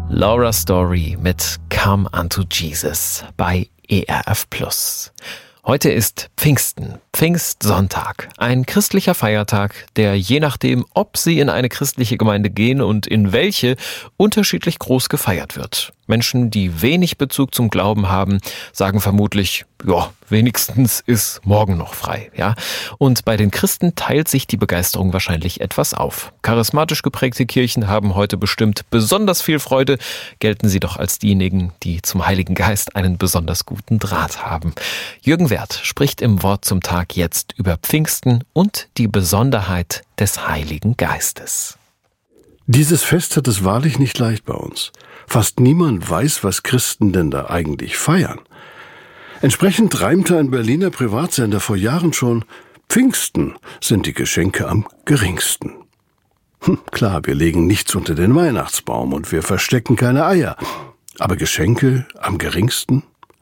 Laura Story mit Come Unto Jesus bei ERF+. Heute ist Pfingsten, Pfingstsonntag, ein christlicher Feiertag, der je nachdem, ob Sie in eine christliche Gemeinde gehen und in welche, unterschiedlich groß gefeiert wird. Menschen, die wenig Bezug zum Glauben haben, sagen vermutlich, ja, wenigstens ist morgen noch frei, ja. Und bei den Christen teilt sich die Begeisterung wahrscheinlich etwas auf. Charismatisch geprägte Kirchen haben heute bestimmt besonders viel Freude, gelten sie doch als diejenigen, die zum Heiligen Geist einen besonders guten Draht haben. Jürgen Werth spricht im Wort zum Tag jetzt über Pfingsten und die Besonderheit des Heiligen Geistes. Dieses Fest hat es wahrlich nicht leicht bei uns. Fast niemand weiß, was Christen denn da eigentlich feiern. Entsprechend reimte ein Berliner Privatsender vor Jahren schon: Pfingsten sind die Geschenke am geringsten. Klar, wir legen nichts unter den Weihnachtsbaum und wir verstecken keine Eier. Aber Geschenke am geringsten?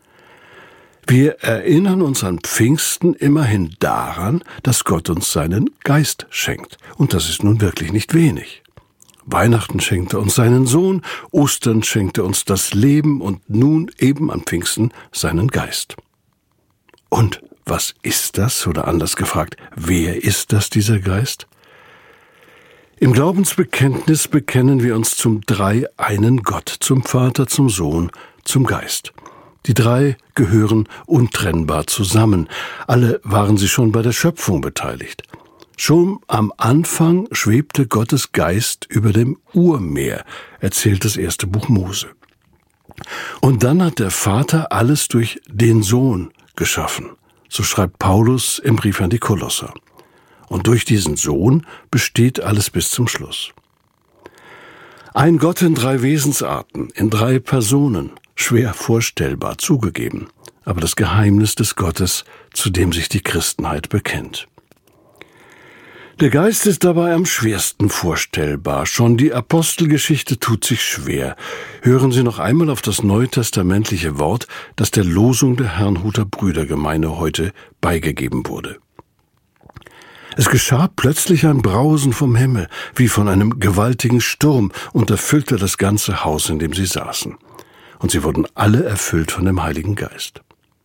Wir erinnern uns an Pfingsten immerhin daran, dass Gott uns seinen Geist schenkt. Und das ist nun wirklich nicht wenig. Weihnachten schenkte uns seinen Sohn, Ostern schenkte uns das Leben und nun eben an Pfingsten seinen Geist. Und was ist das? Oder anders gefragt, wer ist das, dieser Geist? Im Glaubensbekenntnis bekennen wir uns zum dreieinen Gott, zum Vater, zum Sohn, zum Geist. Die drei gehören untrennbar zusammen. Alle waren sie schon bei der Schöpfung beteiligt. Schon am Anfang schwebte Gottes Geist über dem Urmeer, erzählt das erste Buch Mose. Und dann hat der Vater alles durch den Sohn geschaffen. So schreibt Paulus im Brief an die Kolosser. Und durch diesen Sohn besteht alles bis zum Schluss. Ein Gott in drei Wesensarten, in drei Personen, schwer vorstellbar, zugegeben, aber das Geheimnis des Gottes, zu dem sich die Christenheit bekennt. Der Geist ist dabei am schwersten vorstellbar. Schon die Apostelgeschichte tut sich schwer. Hören Sie noch einmal auf das neutestamentliche Wort, das der Losung der Herrnhuter Brüdergemeinde heute beigegeben wurde. Es geschah plötzlich ein Brausen vom Himmel, wie von einem gewaltigen Sturm, und erfüllte das ganze Haus, in dem sie saßen. Und sie wurden alle erfüllt von dem Heiligen Geist.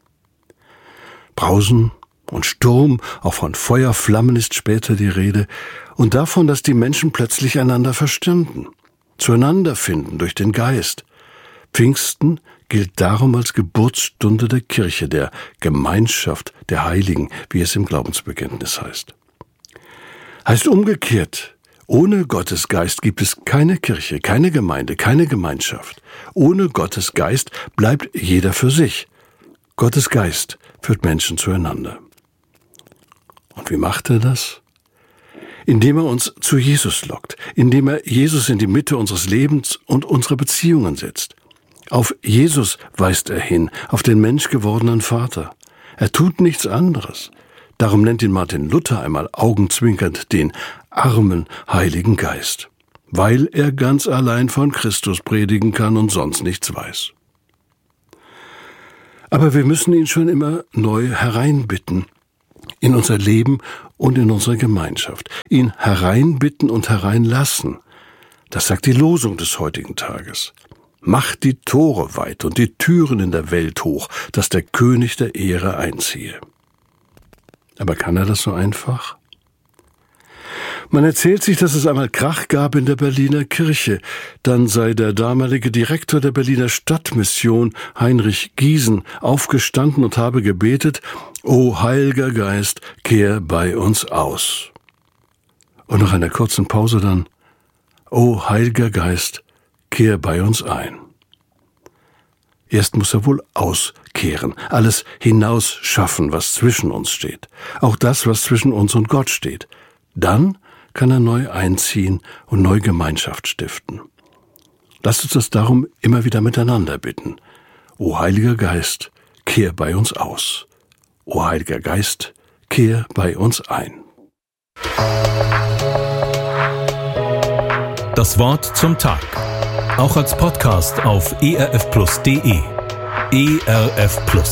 Brausen und Sturm, auch von Feuerflammen ist später die Rede, und davon, dass die Menschen plötzlich einander verstanden, zueinander finden durch den Geist. Pfingsten gilt darum als Geburtsstunde der Kirche, der Gemeinschaft der Heiligen, wie es im Glaubensbekenntnis heißt. Heißt umgekehrt, ohne Gottes Geist gibt es keine Kirche, keine Gemeinde, keine Gemeinschaft. Ohne Gottes Geist bleibt jeder für sich. Gottes Geist führt Menschen zueinander. Und wie macht er das? Indem er uns zu Jesus lockt, indem er Jesus in die Mitte unseres Lebens und unserer Beziehungen setzt. Auf Jesus weist er hin, auf den menschgewordenen Vater. Er tut nichts anderes. Darum nennt ihn Martin Luther einmal augenzwinkernd den armen Heiligen Geist, weil er ganz allein von Christus predigen kann und sonst nichts weiß. Aber wir müssen ihn schon immer neu hereinbitten in unser Leben und in unsere Gemeinschaft. Ihn hereinbitten und hereinlassen. Das sagt die Losung des heutigen Tages. Macht die Tore weit und die Türen in der Welt hoch, dass der König der Ehre einziehe. Aber kann er das so einfach? Man erzählt sich, dass es einmal Krach gab in der Berliner Kirche. Dann sei der damalige Direktor der Berliner Stadtmission, Heinrich Giesen, aufgestanden und habe gebetet: O Heiliger Geist, kehr bei uns aus. Und nach einer kurzen Pause dann: O Heiliger Geist, kehr bei uns ein. Erst muss er wohl auskehren, alles hinausschaffen, was zwischen uns steht. Auch das, was zwischen uns und Gott steht. Dann kann er neu einziehen und neue Gemeinschaft stiften. Lasst uns das darum immer wieder miteinander bitten. O Heiliger Geist, kehr bei uns aus. O Heiliger Geist, kehr bei uns ein. Das Wort zum Tag. Auch als Podcast auf erfplus.de. ERF Plus.